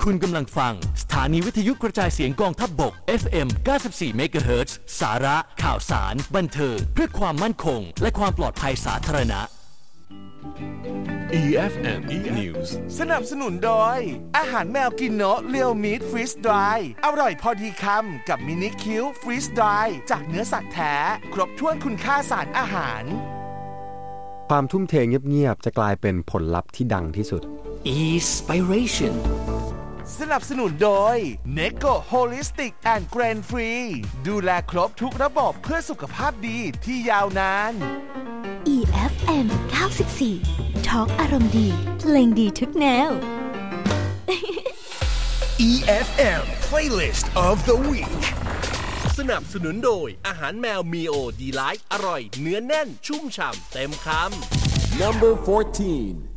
คุณกำลังฟังสถานีวิทยุกระจายเสียงกองทัพบก FM 94 MHz สาระข่าวสารบันเทิงเพื่อความมั่นคงและความปลอดภัยสาธารณะ EFM News สนับสนุนโดยอาหารแมวกินโนะเรียวมีทฟรีสดรายอร่อยพอดีคำกับมินิคิวฟรีสดรายจากเนื้อสัตว์แท้ครบถ้วนคุณค่าสารอาหารความทุ่มเทเงียบๆจะกลายเป็นผลลัพธ์ที่ดังที่สุด Inspiration สนับสนุนโดย Neko Holistic and Grain Free ดูแลครบทุกระบบเพื่อสุขภาพดีที่ยาวนาน EFM 94 Talk อารมณ์ดีเพลงดีทุกแนว EFM Playlist of the Week สนับสนุนโดยอาหารแมวมีโอดีไลท์อร่อยเนื้อแน่นชุ่มฉ่ำเต็มคำ Number 14